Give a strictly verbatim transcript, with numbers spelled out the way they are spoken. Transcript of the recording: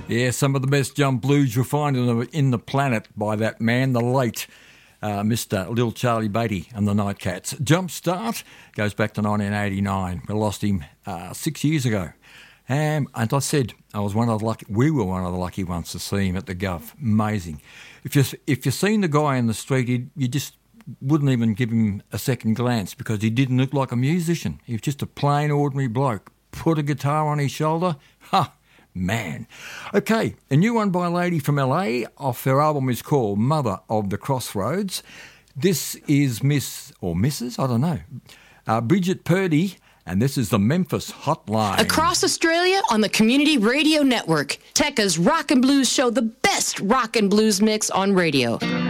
Yeah, some of the best jump blues you'll find in the, in the planet by that man, the late uh, Mister Lil Charlie Beatty and the Nightcats. Jump Start goes back to nineteen eighty-nine. We lost him uh, six years ago. Um, and I said, I was one of the lucky, we were one of the lucky ones to see him at the Gov. Amazing. If you if you seen the guy in the street, you you just wouldn't even give him a second glance because he didn't look like a musician. He was just a plain ordinary bloke. Put a guitar on his shoulder, ha, man. Okay, a new one by a lady from L A. Off her album is called Mother of the Crossroads. This is Miss, or Missus, I don't know, uh, Bridget Purdy. And this is the Memphis Hotline. Across Australia on the Community Radio Network, Tekka's Rock and Blues show, the best rock and blues mix on radio.